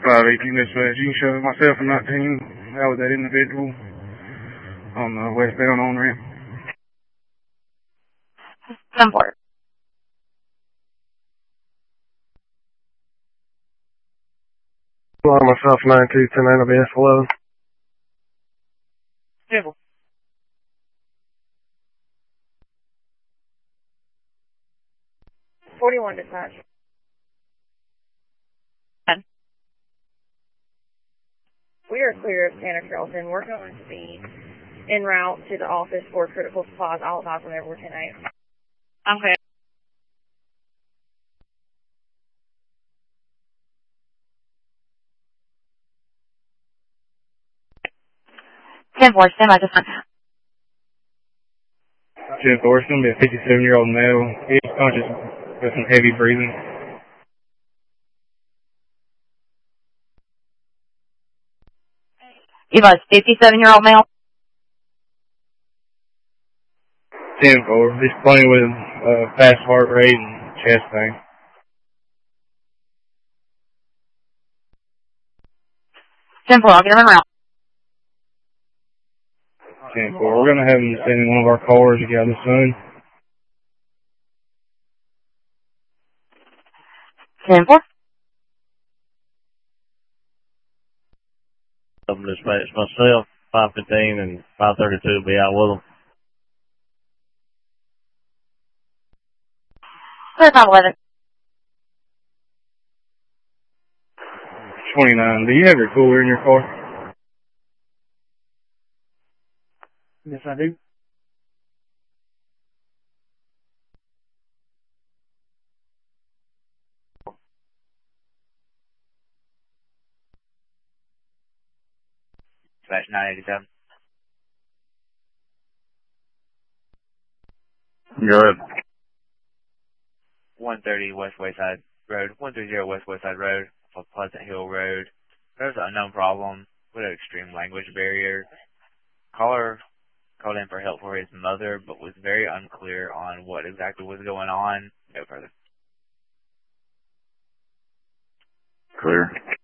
518 dispatch. You can show myself and 19 out with that individual on the westbound on ramp. 10-4. Myself 9210 will be S11. 10-4. .41 dispatch. 10. We are clear of Santa Carlton. We're going to be en route to the office for critical supplies. I'll advise whenever we're 10-8. Okay. Stand by just 10-4, it's going to be a 57-year-old male. He's conscious with some heavy breathing. Eva, 57-year-old male. 10-4, he's playing with fast heart rate and chest pain. 10-4, I'll get him en route. 10-4, we're going to have him send in one of our cars to get out of the sun. 10-4. Dispatch myself, 515 and 532 will be out with them. Clear time 11. 29, do you have your cooler in your car? Yes, I do. Dispatch 987. Go ahead. 130 West Wayside Road, 130 West Wayside Road, off of Pleasant Hill Road. There's an unknown problem with an extreme language barrier. Caller called in for help for his mother, but was very unclear on what exactly was going on. No further. Clear.